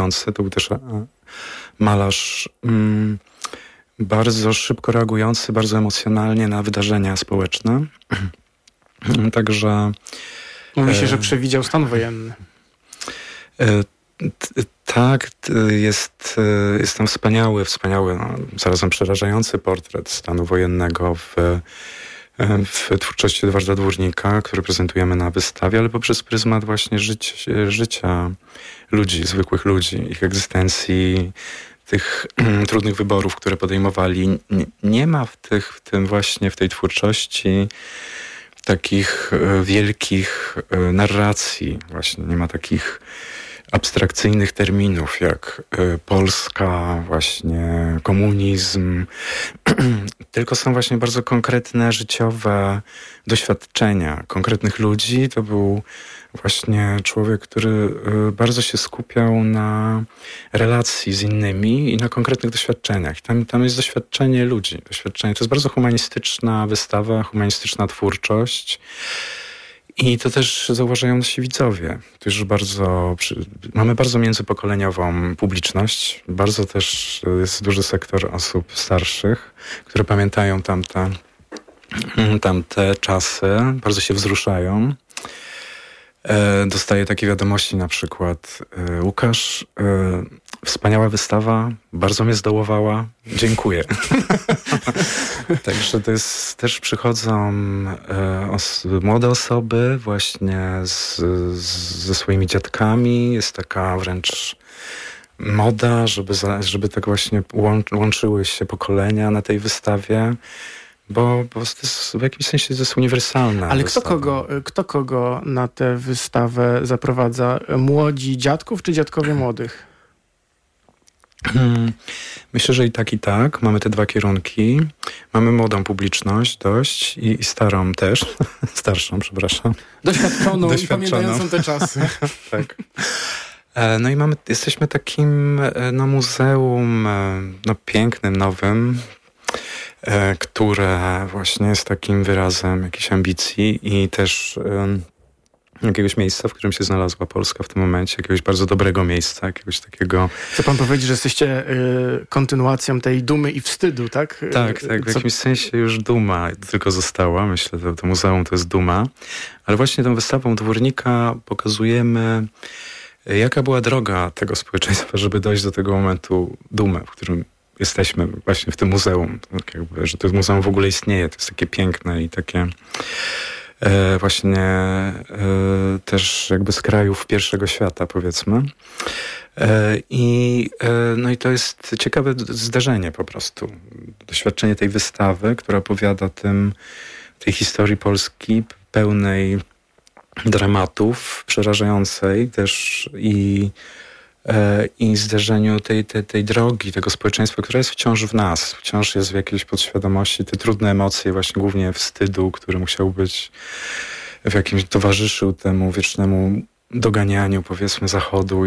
reagujący. To był też malarz bardzo szybko reagujący, bardzo emocjonalnie na wydarzenia społeczne. Także... Mówi się, że przewidział stan wojenny. Tak, jest tam wspaniały, zarazem przerażający portret stanu wojennego w twórczości Edwarda Dwórnika, który prezentujemy na wystawie, ale poprzez pryzmat właśnie życia ludzi, zwykłych ludzi, ich egzystencji, tych trudnych wyborów, które podejmowali. Nie ma w tej twórczości takich wielkich narracji, właśnie nie ma takich abstrakcyjnych terminów jak Polska, właśnie komunizm, tylko są właśnie bardzo konkretne życiowe doświadczenia konkretnych ludzi. To był właśnie człowiek, który bardzo się skupiał na relacji z innymi i na konkretnych doświadczeniach. Tam jest doświadczenie ludzi. To jest bardzo humanistyczna wystawa, humanistyczna twórczość. I to też zauważają nasi widzowie. Mamy bardzo międzypokoleniową publiczność. Bardzo też jest duży sektor osób starszych, które pamiętają tamte czasy. Bardzo się wzruszają. Dostaję takie wiadomości na przykład: Łukasz, wspaniała wystawa, bardzo mnie zdołowała, dziękuję. Także też przychodzą młode osoby właśnie ze swoimi dziadkami. Jest taka wręcz moda, żeby tak właśnie łączyły się pokolenia na tej wystawie. Bo w jakimś sensie to jest uniwersalna. Ale wystawa. kto kogo na tę wystawę zaprowadza? Młodzi dziadków czy dziadkowie młodych? Myślę, że i tak. Mamy te dwa kierunki. Mamy młodą publiczność dość i starą też. Starszą, przepraszam. Doświadczoną i pamiętającą te czasy. Tak. No i jesteśmy takim muzeum pięknym, nowym, które właśnie jest takim wyrazem jakiejś ambicji i też jakiegoś miejsca, w którym się znalazła Polska w tym momencie, jakiegoś bardzo dobrego miejsca, jakiegoś takiego... Chce pan powiedzieć, że jesteście kontynuacją tej dumy i wstydu, tak? Tak, w jakimś sensie już duma tylko została. Myślę, że to muzeum to jest duma. Ale właśnie tą wystawą Dwórnika pokazujemy, jaka była droga tego społeczeństwa, żeby dojść do tego momentu dumy, w którym jesteśmy właśnie w tym muzeum. Tak jakby, że to muzeum w ogóle istnieje. To jest takie piękne i takie właśnie też jakby z krajów pierwszego świata, powiedzmy. I to jest ciekawe zdarzenie po prostu. Doświadczenie tej wystawy, która opowiada tej historii Polski pełnej dramatów, przerażającej też i zderzeniu tej drogi, tego społeczeństwa, które jest wciąż w nas, wciąż jest w jakiejś podświadomości, te trudne emocje, właśnie głównie wstydu, który musiał być towarzyszył temu wiecznemu doganianiu, powiedzmy, Zachodu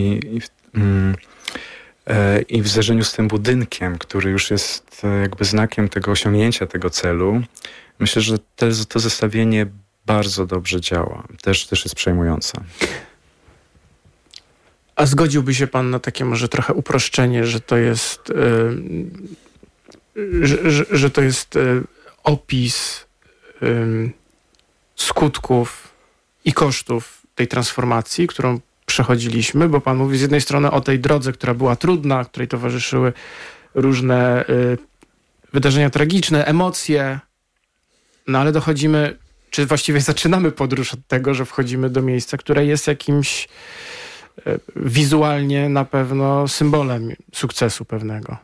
i w zderzeniu z tym budynkiem, który już jest jakby znakiem tego osiągnięcia tego celu. Myślę, że to zestawienie bardzo dobrze działa. Też jest przejmujące. A zgodziłby się pan na takie może trochę uproszczenie, że to jest że to jest opis skutków i kosztów tej transformacji, którą przechodziliśmy, bo pan mówi z jednej strony o tej drodze, która była trudna, której towarzyszyły różne wydarzenia tragiczne, emocje, no ale dochodzimy, czy właściwie zaczynamy podróż od tego, że wchodzimy do miejsca, które jest jakimś wizualnie na pewno symbolem sukcesu pewnego.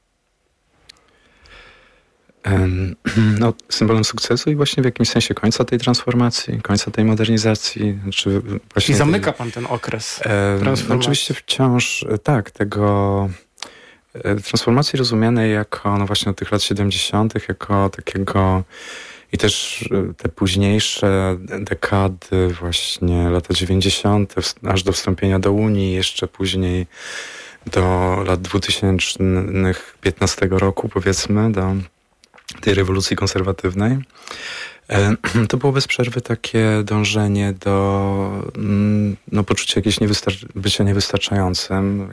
Symbolem sukcesu i właśnie w jakimś sensie końca tej transformacji, końca tej modernizacji. I zamyka pan ten okres transformacji. Oczywiście wciąż transformacji rozumianej jako właśnie od tych lat 70., jako takiego i też te późniejsze dekady, właśnie lata 90., aż do wstąpienia do Unii, jeszcze później do lat 2015 roku, powiedzmy, do tej rewolucji konserwatywnej. To było bez przerwy takie dążenie do poczucia jakiegoś bycia niewystarczającym,